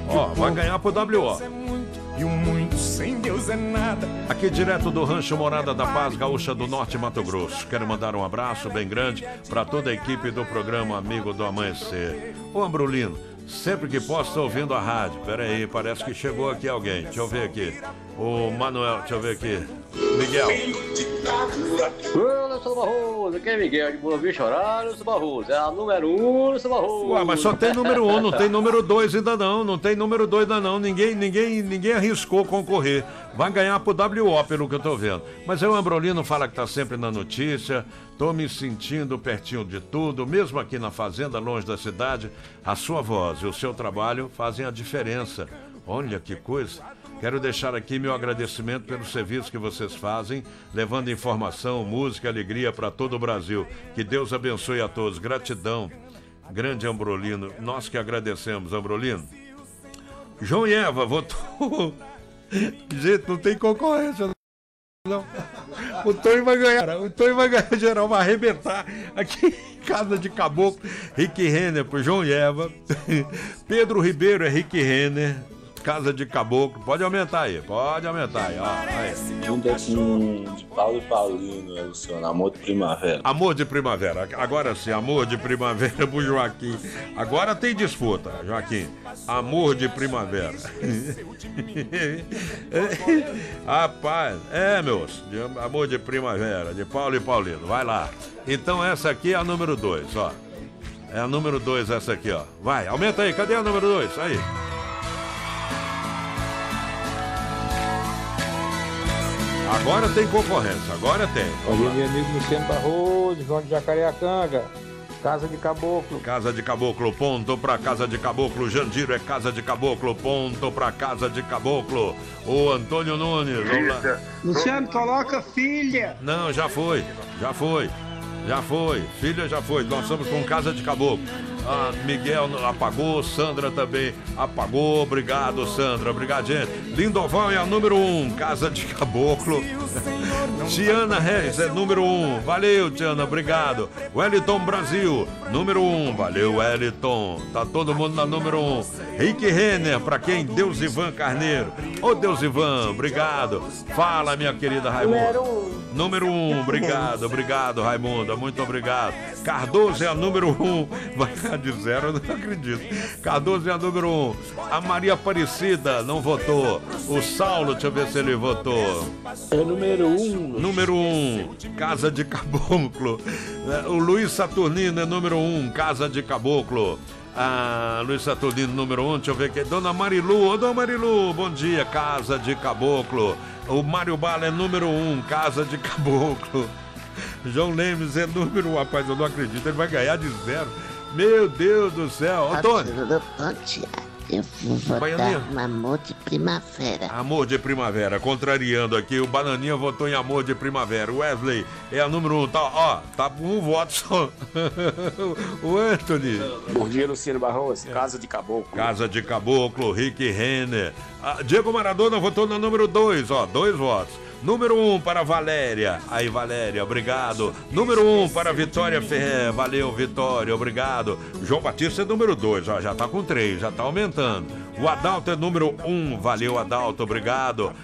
Ó, vai ganhar pro WO. E o muito sem Deus é nada. Aqui direto do Rancho Morada da Paz, Gaúcha do Norte, Mato Grosso. Quero mandar um abraço bem grande para toda a equipe do programa Amigo do Amanhecer. Ô Ambrolino, sempre que posso estou ouvindo a rádio. Pera aí, parece que chegou aqui alguém. Deixa eu ver aqui. O Manuel, deixa eu ver aqui. Miguel. Ô, Nelson Barroso, aqui é Miguel de Boa Vista, horário, Nelson Barroso. É a número 1, Nelson Barroso. Ué, mas só tem número 1, não tem número 2 ainda não. Não tem número 2 ainda não. Ninguém arriscou concorrer. Vai ganhar pro WO, pelo que eu tô vendo. Mas aí o Ambrolino fala que tá sempre na notícia. Tô me sentindo pertinho de tudo. Mesmo aqui na fazenda, longe da cidade, a sua voz e o seu trabalho fazem a diferença. Olha que coisa. Quero deixar aqui meu agradecimento pelo serviço que vocês fazem, levando informação, música, alegria para todo o Brasil. Que Deus abençoe a todos. Gratidão. Grande Ambrolino. Nós que agradecemos, Ambrolino. João e Eva, votou. Gente, não tem concorrência, não. O Tonho vai ganhar. O Tonho vai ganhar geral, vai arrebentar aqui em Casa de Caboclo. Rick Renner pro João e Eva. Pedro Ribeiro é Rick Renner. Casa de Caboclo, pode aumentar aí, ó. Aí. Junta com de Paulo e Paulino, Luciano, Amor de Primavera. Amor de Primavera, agora sim, Amor de Primavera pro Joaquim. Agora tem disputa, Joaquim. Amor de Primavera. Rapaz, meus, Amor de Primavera, de Paulo e Paulino, vai lá. Então essa aqui é a número 2, ó. É a número 2 essa aqui, ó. Vai, aumenta aí, cadê a número 2? Aí. Agora tem concorrência, agora tem. Olha, meu amigo Luciano Barroso, João de Jacareacanga, Casa de Caboclo. Casa de Caboclo, ponto pra Casa de Caboclo. Jandiro é Casa de Caboclo, ponto pra Casa de Caboclo. O Antônio Nunes, vamos lá. Luciano, coloca filha. Não, já foi. Filha já foi. Nós estamos com Casa de Caboclo. Ah, Miguel apagou, Sandra também apagou. Obrigado, Sandra. Obrigado, gente. Lindoval é a número 1, Casa de Caboclo. Tiana Reis é número 1. Valeu, Tiana, obrigado. Wellington Brasil, número 1. Valeu, Wellington. Tá todo mundo na número 1. Rick Renner, pra quem? Deus Ivan Carneiro. Ô, Deus Ivan, obrigado. Fala, minha querida Raimunda. Número 1, obrigado, Raimunda. Muito obrigado. Cardoso é a número 1. Vai ficar de 0, eu não acredito. Cardoso é a número 1. A Maria Aparecida não votou. O Saulo, deixa eu ver se ele votou. É número 1. Número 1, Casa de Caboclo. O Luiz Saturnino é número 1, Casa de Caboclo. Luiz Saturnino, número 1, deixa eu ver aqui. Dona Marilu, dona Marilu, bom dia, Casa de Caboclo. O Mário Bala é número 1, Casa de Caboclo. João Lemes é número 1, rapaz, eu não acredito, ele vai ganhar de 0. Meu Deus do céu. Antônio. Eu vou votar no Amor de Primavera. Amor de Primavera, contrariando aqui, o Bananinha votou em Amor de Primavera. O Wesley é a número 1, tá com um voto só. O Anthony. Bom dia, Luciano Barroso, Casa de Caboclo. Casa de Caboclo, Rick Renner. Diego Maradona votou na número 2, 2 votos. Número 1 para Valéria. Aí, Valéria, obrigado. Número 1 para Vitória Ferrer. Valeu, Vitória, obrigado. João Batista é número 2, já tá com 3, já tá aumentando. O Adalto é número 1. Valeu, Adalto, obrigado.